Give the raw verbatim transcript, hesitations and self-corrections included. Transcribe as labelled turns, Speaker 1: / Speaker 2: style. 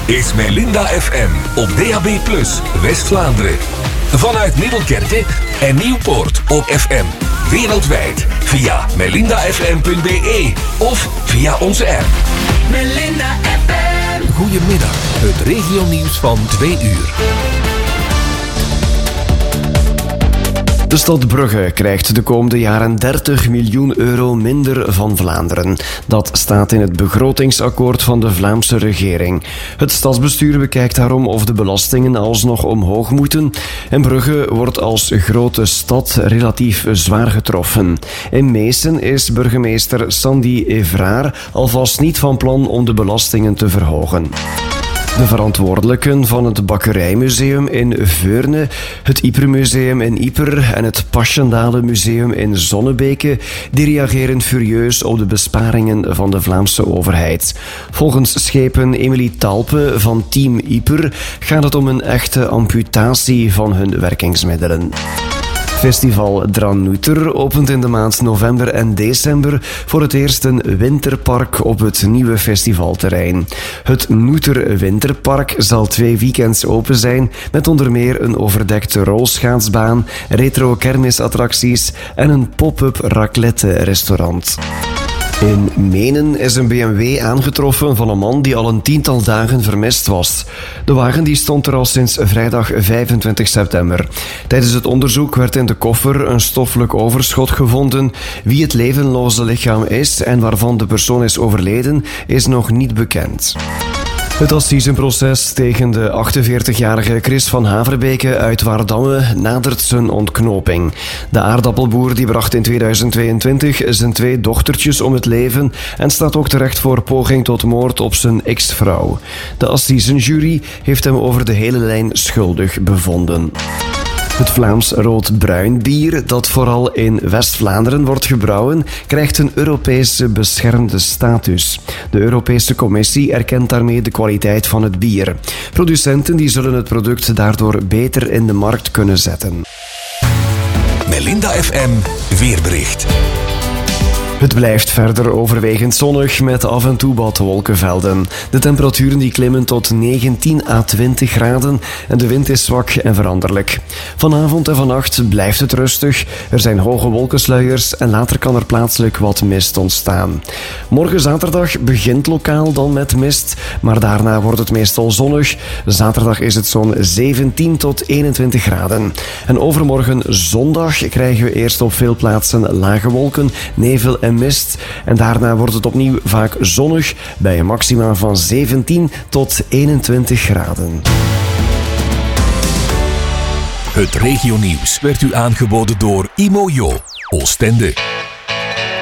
Speaker 1: is Melinda F M op D A B plus, West-Vlaanderen. Vanuit Middelkerke en Nieuwpoort op F M. Wereldwijd via melinda f m punt b e of via onze app.
Speaker 2: Melinda F M.
Speaker 1: Goedemiddag, het regionieuws van twee uur.
Speaker 3: De stad Brugge krijgt de komende jaren dertig miljoen euro minder van Vlaanderen. Dat staat in het begrotingsakkoord van de Vlaamse regering. Het stadsbestuur bekijkt daarom of de belastingen alsnog omhoog moeten. En Brugge wordt als grote stad relatief zwaar getroffen. In Meesen is burgemeester Sandy Evraar alvast niet van plan om de belastingen te verhogen. De verantwoordelijken van het Bakkerijmuseum in Veurne, het Ypermuseum in Yper en het Passchendaele Museum in Zonnebeke, die reageren furieus op de besparingen van de Vlaamse overheid. Volgens schepen Emilie Talpe van Team Yper gaat het om een echte amputatie van hun werkingsmiddelen. Festival Dranouter opent in de maand november en december voor het eerst een winterpark op het nieuwe festivalterrein. Het Nouter Winterpark zal twee weekends open zijn met onder meer een overdekte rolschaatsbaan, retro kermisattracties en een pop-up raclette-restaurant. In Menen is een B M W aangetroffen van een man die al een tiental dagen vermist was. De wagen die stond er al sinds vrijdag vijfentwintig september. Tijdens het onderzoek werd in de koffer een stoffelijk overschot gevonden. Wie het levenloze lichaam is en waarvan de persoon is overleden, is nog niet bekend. Het assisenproces tegen de achtenveertigjarige Chris van Haverbeke uit Waardamme nadert zijn ontknoping. De aardappelboer die bracht in tweeduizend tweeëntwintig zijn twee dochtertjes om het leven en staat ook terecht voor poging tot moord op zijn ex-vrouw. De assisenjury heeft hem over de hele lijn schuldig bevonden. Het Vlaams rood-bruin bier, dat vooral in West-Vlaanderen wordt gebrouwen, krijgt een Europese beschermde status. De Europese Commissie erkent daarmee de kwaliteit van het bier. Producenten die zullen het product daardoor beter in de markt kunnen zetten.
Speaker 1: Melinda F M weerbericht.
Speaker 3: Het blijft verder overwegend zonnig met af en toe wat wolkenvelden. De temperaturen die klimmen tot negentien à twintig graden en de wind is zwak en veranderlijk. Vanavond en vannacht blijft het rustig. Er zijn hoge wolkensluiers en later kan er plaatselijk wat mist ontstaan. Morgen zaterdag begint lokaal dan met mist, maar daarna wordt het meestal zonnig. Zaterdag is het zo'n zeventien tot eenentwintig graden. En overmorgen zondag krijgen we eerst op veel plaatsen lage wolken, nevel en mist. En daarna wordt het opnieuw vaak zonnig bij een maxima van zeventien tot eenentwintig graden.
Speaker 1: Het regionieuws werd u aangeboden door Imojo, Oostende.